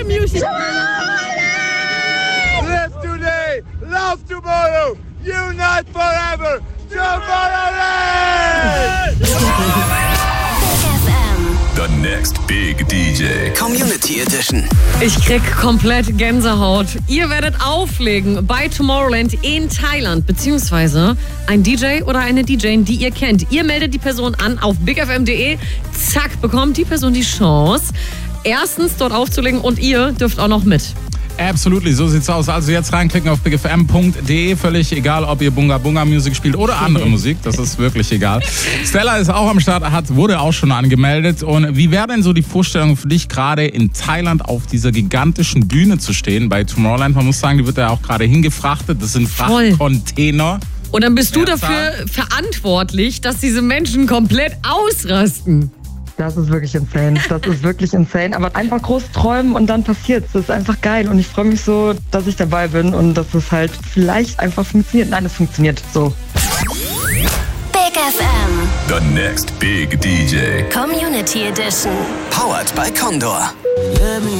music. Live today, love tomorrow, unite forever, Tomorrowland! The next big DJ. Community Edition. Ich krieg komplett Gänsehaut. Ihr werdet auflegen bei Tomorrowland in Thailand, beziehungsweise ein DJ oder eine DJ, die ihr kennt. Ihr meldet die Person an auf bigfm.de. Zack, bekommt die Person die Chance, erstens dort aufzulegen und ihr dürft auch noch mit. Absolutely, so sieht's aus. Also jetzt reinklicken auf bigfm.de. Völlig egal, ob ihr Bunga Bunga Musik spielt oder andere Musik. Das ist wirklich egal. Stella ist auch am Start, wurde auch schon angemeldet. Und wie wäre denn so die Vorstellung für dich, gerade in Thailand auf dieser gigantischen Bühne zu stehen bei Tomorrowland? Man muss sagen, die wird ja auch gerade hingefrachtet. Das sind Frachtcontainer. Und dann bist du dafür verantwortlich, dass diese Menschen komplett ausrasten. Das ist wirklich insane. Das ist wirklich insane. Aber einfach groß träumen und dann passiert's. Das ist einfach geil. Und ich freue mich so, dass ich dabei bin und dass es halt vielleicht einfach funktioniert. Nein, es funktioniert so. Big FM. The next big DJ. Community Edition. Powered by Condor.